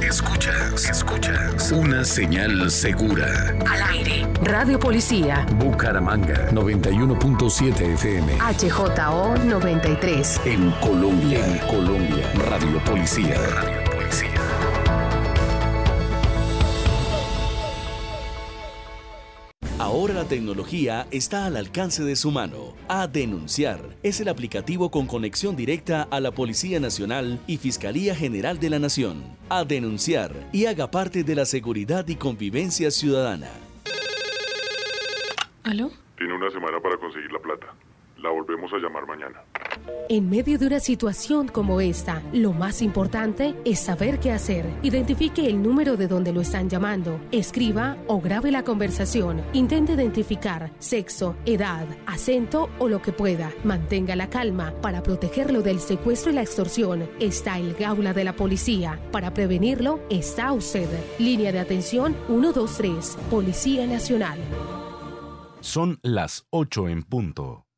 Escuchas una señal segura. Al aire. Radio Policía. Bucaramanga 91.7 FM. HJO 93. En Colombia. Radio Policía. Ahora la tecnología está al alcance de su mano. A Denunciar es el aplicativo con conexión directa a la Policía Nacional y Fiscalía General de la Nación. A Denunciar y haga parte de la seguridad y convivencia ciudadana. ¿Aló? Tiene una semana para conseguir la plata. La volvemos a llamar mañana. En medio de una situación como esta, lo más importante es saber qué hacer. Identifique el número de donde lo están llamando. Escriba o grabe la conversación. Intente identificar sexo, edad, acento o lo que pueda. Mantenga la calma. Para protegerlo del secuestro y la extorsión está el Gaula de la Policía. Para prevenirlo está usted. Línea de atención 123. Policía Nacional. Son las 8 en punto.